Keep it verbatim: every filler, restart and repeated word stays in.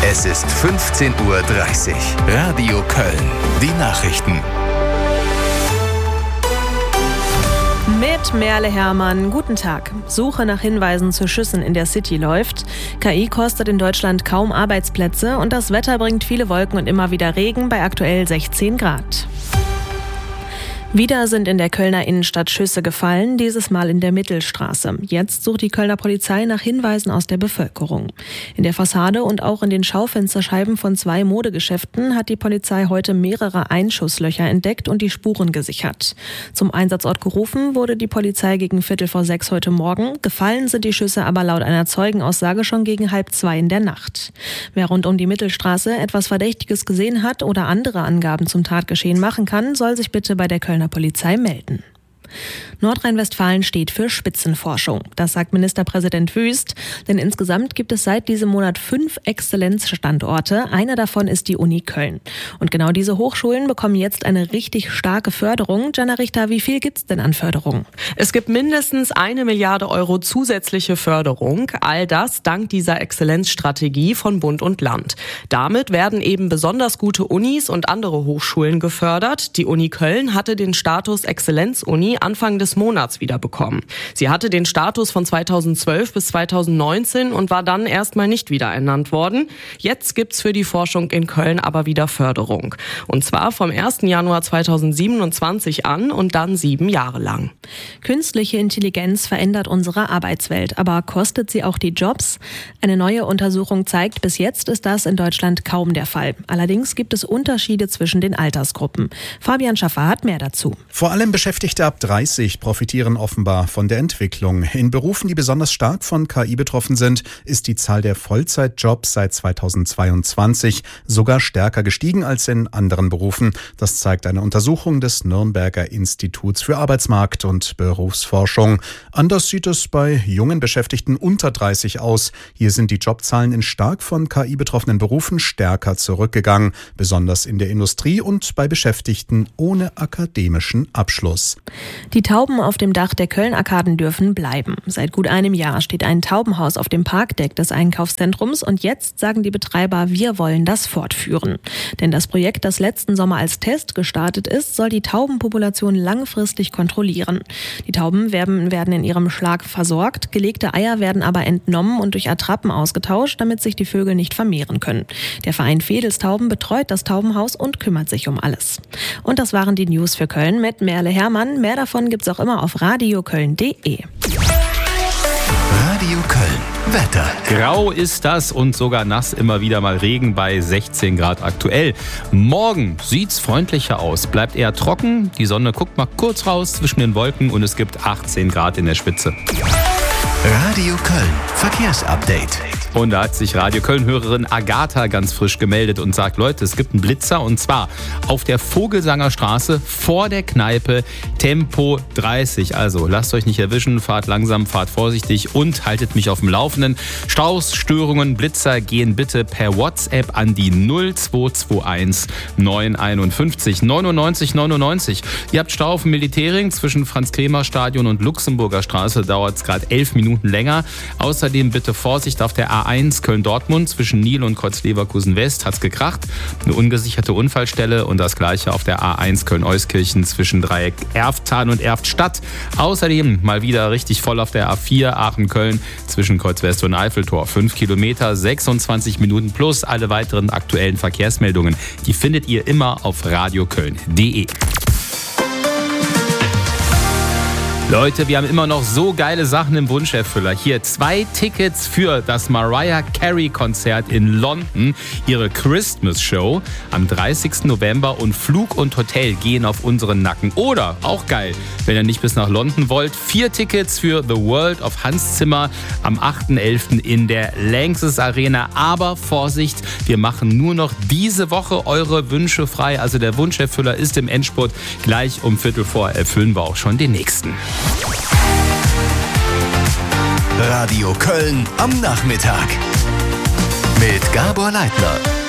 Es ist fünfzehn Uhr dreißig. Radio Köln. Die Nachrichten. Mit Merle Hermann, guten Tag. Suche nach Hinweisen zu Schüssen in der City läuft. K I kostet in Deutschland kaum Arbeitsplätze und das Wetter bringt viele Wolken und immer wieder Regen bei aktuell sechzehn Grad. Wieder sind in der Kölner Innenstadt Schüsse gefallen, dieses Mal in der Mittelstraße. Jetzt sucht die Kölner Polizei nach Hinweisen aus der Bevölkerung. In der Fassade und auch in den Schaufensterscheiben von zwei Modegeschäften hat die Polizei heute mehrere Einschusslöcher entdeckt und die Spuren gesichert. Zum Einsatzort gerufen wurde die Polizei gegen Viertel vor sechs heute Morgen. Gefallen sind die Schüsse aber laut einer Zeugenaussage schon gegen halb zwei in der Nacht. Wer rund um die Mittelstraße etwas Verdächtiges gesehen hat oder andere Angaben zum Tatgeschehen machen kann, soll sich bitte bei der Kölner Polizei melden. Nordrhein-Westfalen steht für Spitzenforschung. Das sagt Ministerpräsident Wüst, denn insgesamt gibt es seit diesem Monat fünf Exzellenzstandorte. Einer davon ist die Uni Köln. Und genau diese Hochschulen bekommen jetzt eine richtig starke Förderung. Jana Richter, wie viel gibt's denn an Förderung? Es gibt mindestens eine Milliarde Euro zusätzliche Förderung. All das dank dieser Exzellenzstrategie von Bund und Land. Damit werden eben besonders gute Unis und andere Hochschulen gefördert. Die Uni Köln hatte den Status Exzellenzuni Anfang des Monats wieder bekommen. Sie hatte den Status von zweitausendzwölf bis zweitausendneunzehn und war dann erstmal nicht wieder ernannt worden. Jetzt gibt's für die Forschung in Köln aber wieder Förderung. Und zwar vom ersten Januar zweitausendsiebenundzwanzig an und dann sieben Jahre lang. Künstliche Intelligenz verändert unsere Arbeitswelt, aber kostet sie auch die Jobs? Eine neue Untersuchung zeigt, bis jetzt ist das in Deutschland kaum der Fall. Allerdings gibt es Unterschiede zwischen den Altersgruppen. Fabian Schaffer hat mehr dazu. Vor allem Beschäftigte ab dreißig profitieren offenbar von der Entwicklung. In Berufen, die besonders stark von K I betroffen sind, ist die Zahl der Vollzeitjobs seit zweitausendzweiundzwanzig sogar stärker gestiegen als in anderen Berufen. Das zeigt eine Untersuchung des Nürnberger Instituts für Arbeitsmarkt und Berufsforschung. Anders sieht es bei jungen Beschäftigten unter dreißig aus. Hier sind die Jobzahlen in stark von K I betroffenen Berufen stärker zurückgegangen, besonders in der Industrie und bei Beschäftigten ohne akademischen Abschluss. Die Tauben auf dem Dach der Köln-Arkaden dürfen bleiben. Seit gut einem Jahr steht ein Taubenhaus auf dem Parkdeck des Einkaufszentrums und jetzt sagen die Betreiber, wir wollen das fortführen. Denn das Projekt, das letzten Sommer als Test gestartet ist, soll die Taubenpopulation langfristig kontrollieren. Die Tauben werden, werden in ihrem Schlag versorgt, gelegte Eier werden aber entnommen und durch Attrappen ausgetauscht, damit sich die Vögel nicht vermehren können. Der Verein Vedelstauben betreut das Taubenhaus und kümmert sich um alles. Und das waren die News für Köln mit Merle Hermann. Mehr davon gibt's auch immer auf radioköln punkt de. Radio Köln. Wetter. Grau ist das und sogar nass, immer wieder mal Regen bei sechzehn Grad aktuell. Morgen sieht's freundlicher aus, bleibt eher trocken, die Sonne guckt mal kurz raus zwischen den Wolken und es gibt achtzehn Grad in der Spitze. Radio Köln. Verkehrsupdate. Und da hat sich Radio Köln-Hörerin Agatha ganz frisch gemeldet und sagt, Leute, es gibt einen Blitzer und zwar auf der Vogelsanger Straße vor der Kneipe, Tempo dreißig. Also lasst euch nicht erwischen, fahrt langsam, fahrt vorsichtig und haltet mich auf dem Laufenden. Staus, Störungen, Blitzer gehen bitte per WhatsApp an die null zwei zwei eins neun fünf eins neunundneunzig neunundneunzig. Ihr habt Stau auf dem Militärring zwischen Franz-Kremer-Stadion und Luxemburger Straße, dauert es gerade elf Minuten länger. Außerdem bitte Vorsicht auf der A eins Köln-Dortmund zwischen Nil und Kreuz-Leverkusen-West hat's gekracht. Eine ungesicherte Unfallstelle und das gleiche auf der A eins Köln-Euskirchen zwischen Dreieck Erfttal und Erftstadt. Außerdem mal wieder richtig voll auf der A vier Aachen-Köln zwischen Kreuz-West und Eiffeltor. fünf Kilometer, sechsundzwanzig Minuten plus alle weiteren aktuellen Verkehrsmeldungen. Die findet ihr immer auf radioköln punkt de. Leute, wir haben immer noch so geile Sachen im Wunscherfüller. Hier zwei Tickets für das Mariah Carey Konzert in London, ihre Christmas Show am dreißigsten November und Flug und Hotel gehen auf unseren Nacken. Oder, auch geil, wenn ihr nicht bis nach London wollt, vier Tickets für The World of Hans Zimmer am achten elften in der Lanxess Arena. Aber Vorsicht, wir machen nur noch diese Woche eure Wünsche frei. Also der Wunscherfüller ist im Endspurt. Gleich um Viertel vor erfüllen wir auch schon den nächsten. Radio Köln am Nachmittag mit Gabor Leitner.